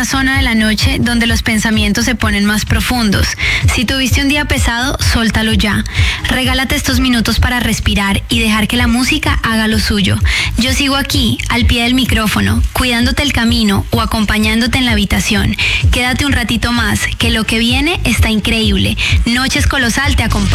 esa zona de la noche donde los pensamientos se ponen más profundos. Si tuviste un día pesado, sóltalo ya. Regálate estos minutos para respirar y dejar que la música haga lo suyo. Yo sigo aquí, al pie del micrófono, cuidándote el camino o acompañándote en la habitación. Quédate un ratito más, que lo que viene está increíble. Noches Colosal te acompaña.